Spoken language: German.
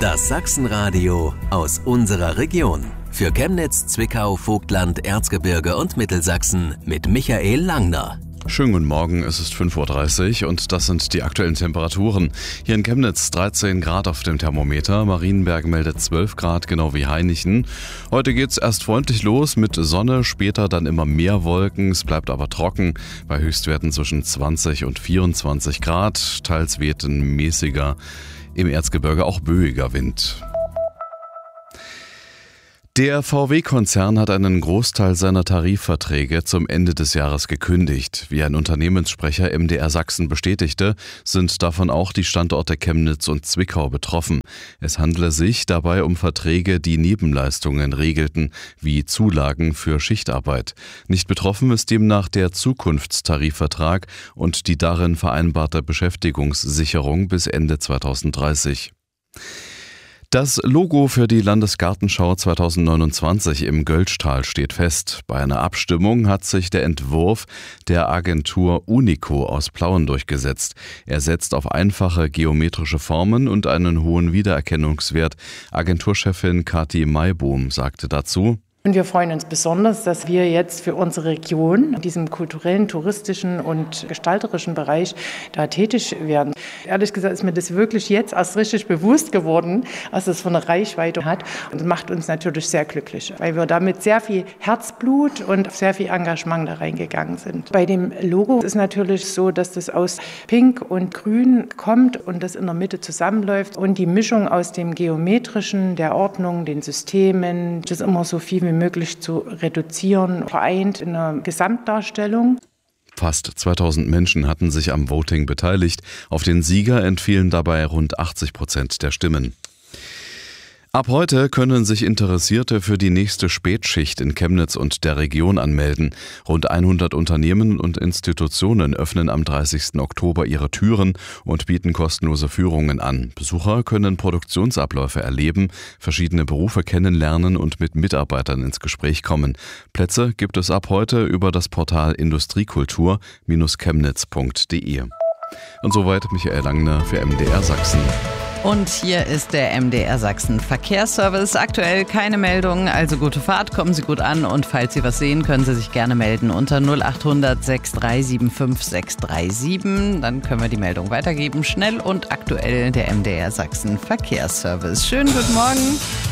Das Sachsenradio aus unserer Region. Für Chemnitz, Zwickau, Vogtland, Erzgebirge und Mittelsachsen mit Michael Langner. Schönen guten Morgen, es ist 5:30 Uhr und das sind die aktuellen Temperaturen. Hier in Chemnitz 13 Grad auf dem Thermometer, Marienberg meldet 12 Grad, genau wie Hainichen. Heute geht's erst freundlich los mit Sonne, später dann immer mehr Wolken, es bleibt aber trocken, bei Höchstwerten zwischen 20 und 24 Grad, teils weht ein mäßiger, im Erzgebirge auch böiger Wind. Der VW-Konzern hat einen Großteil seiner Tarifverträge zum Ende des Jahres gekündigt. Wie ein Unternehmenssprecher MDR Sachsen bestätigte, sind davon auch die Standorte Chemnitz und Zwickau betroffen. Es handle sich dabei um Verträge, die Nebenleistungen regelten, wie Zulagen für Schichtarbeit. Nicht betroffen ist demnach der Zukunftstarifvertrag und die darin vereinbarte Beschäftigungssicherung bis Ende 2030. Das Logo für die Landesgartenschau 2029 im Göltzschtal steht fest. Bei einer Abstimmung hat sich der Entwurf der Agentur Unico aus Plauen durchgesetzt. Er setzt auf einfache geometrische Formen und einen hohen Wiedererkennungswert. Agenturchefin Kathi Maibohm sagte dazu: Und wir freuen uns besonders, dass wir jetzt für unsere Region in diesem kulturellen, touristischen und gestalterischen Bereich da tätig werden. Ehrlich gesagt ist mir das wirklich jetzt erst richtig bewusst geworden, was das für eine Reichweite hat. Und das macht uns natürlich sehr glücklich, weil wir damit sehr viel Herzblut und sehr viel Engagement da reingegangen sind. Bei dem Logo ist natürlich so, dass das aus Pink und Grün kommt und das in der Mitte zusammenläuft. Und die Mischung aus dem Geometrischen, der Ordnung, den Systemen, das ist immer so viel wie möglich zu reduzieren, vereint in einer Gesamtdarstellung. Fast 2000 Menschen hatten sich am Voting beteiligt. Auf den Sieger entfielen dabei rund 80% der Stimmen. Ab heute können sich Interessierte für die nächste Spätschicht in Chemnitz und der Region anmelden. Rund 100 Unternehmen und Institutionen öffnen am 30. Oktober ihre Türen und bieten kostenlose Führungen an. Besucher können Produktionsabläufe erleben, verschiedene Berufe kennenlernen und mit Mitarbeitern ins Gespräch kommen. Plätze gibt es ab heute über das Portal industriekultur-chemnitz.de. Und soweit Michael Langner für MDR Sachsen. Und hier ist der MDR Sachsen Verkehrsservice. Aktuell keine Meldungen, also gute Fahrt, kommen Sie gut an und falls Sie was sehen, können Sie sich gerne melden unter 0800 6375 637. Dann können wir die Meldung weitergeben. Schnell und aktuell der MDR Sachsen Verkehrsservice. Schönen guten Morgen.